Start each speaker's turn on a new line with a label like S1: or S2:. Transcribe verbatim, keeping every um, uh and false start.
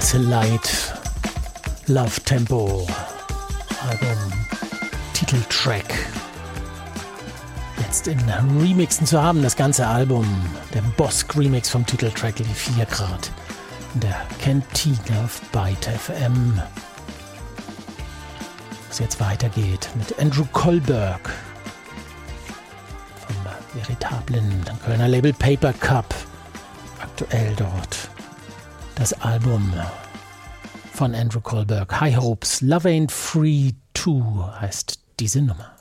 S1: Light Love Tempo Album Titeltrack jetzt in Remixen zu haben. Das ganze Album, der Bosk Remix vom Titeltrack lief hier gerade in der Kantine auf Byte F M. Was jetzt weitergeht mit Andrew Kohlberg vom veritablen Kölner Label Paper Cup. Aktuell dort das Album von Andrew Kohlberg, High Hopes, Love Ain't Free two heißt diese Nummer.